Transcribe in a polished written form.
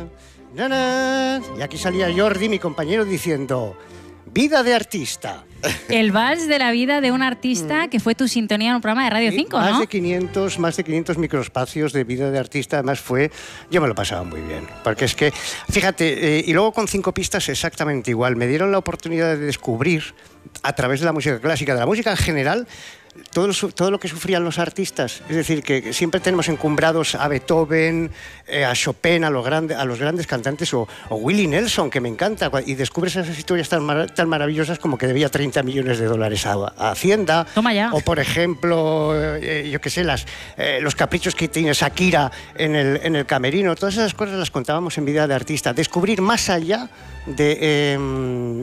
na, na. Y aquí salía Jordi, mi compañero, diciendo: vida de artista. El vals de la vida de un artista que fue tu sintonía en un programa de Radio 5, más ¿no? de 500 microespacios de vida de artista. Además yo me lo pasaba muy bien, porque es que, fíjate, y luego con 5 pistas exactamente igual. Me dieron la oportunidad de descubrir, a través de la música clásica, de la música en general, todo lo que sufrían los artistas. Es decir, que siempre tenemos encumbrados a Beethoven, a Chopin, a los grandes cantantes, o Willie Nelson, que me encanta, y descubres esas historias tan maravillosas como que debía $30 millones a Hacienda. Toma ya. O, por ejemplo, yo qué sé, los caprichos que tiene Shakira en el camerino. Todas esas cosas las contábamos en Vida de Artista. Descubrir más allá de